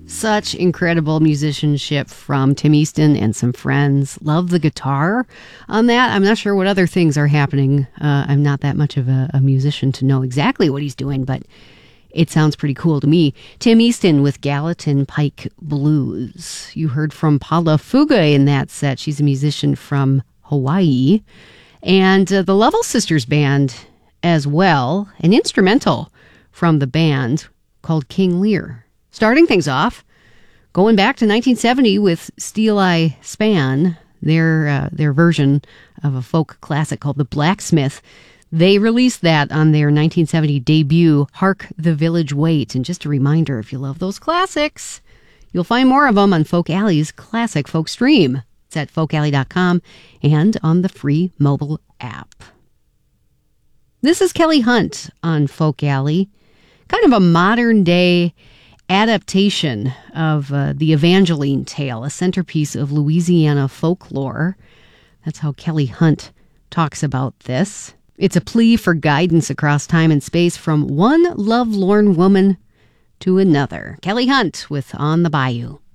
Such incredible musicianship from Tim Easton and some friends. Love the guitar on that. I'm not sure what other things are happening. I'm not that much of a musician to know exactly what he's doing, but it sounds pretty cool to me. Tim Easton with Gallatin Pike Blues. You heard from Paula Fuga in that set. She's a musician from Hawaii. And the Lovell Sisters Band as well, an instrumental from the band called King Lear. Starting things off, going back to 1970 with Steel Eye Span, their version of a folk classic called The Blacksmith. They released that on their 1970 debut, Hark the Village Wait. And just a reminder, if you love those classics, you'll find more of them on Folk Alley's Classic Folk Stream. It's at folkalley.com and on the free mobile app. This is Kelly Hunt on Folk Alley, kind of a modern-day adaptation of the Evangeline tale, a centerpiece of Louisiana folklore. That's how Kelly Hunt talks about this. It's a plea for guidance across time and space from one lovelorn woman to another. Kelly Hunt with On the Bayou.